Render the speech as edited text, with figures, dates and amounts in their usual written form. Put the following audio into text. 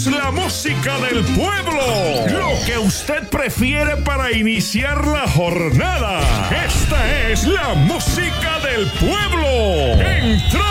La música del pueblo, lo que usted prefiere para iniciar la jornada. Esta es la música del pueblo. ¡Entra!